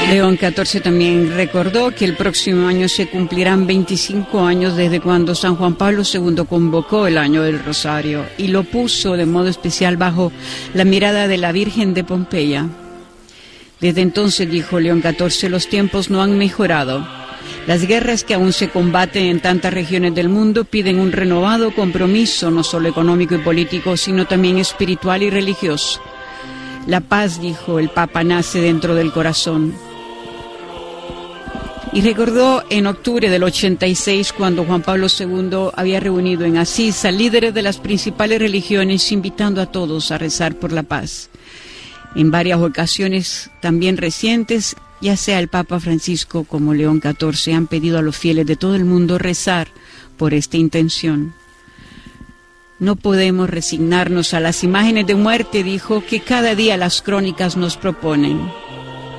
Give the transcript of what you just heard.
León XIV también recordó que el próximo año se cumplirán 25 años desde cuando San Juan Pablo II convocó el Año del Rosario y lo puso de modo especial bajo la mirada de la Virgen de Pompeya. Desde entonces, dijo León XIV, los tiempos no han mejorado. Las guerras que aún se combaten en tantas regiones del mundo piden un renovado compromiso, no solo económico y político, sino también espiritual y religioso. La paz, dijo el Papa, nace dentro del corazón. Y recordó en octubre del 86, cuando Juan Pablo II había reunido en Asís a líderes de las principales religiones, invitando a todos a rezar por la paz. En varias ocasiones también recientes, ya sea el Papa Francisco como León XIV, han pedido a los fieles de todo el mundo rezar por esta intención. No podemos resignarnos a las imágenes de muerte, dijo, que cada día las crónicas nos proponen.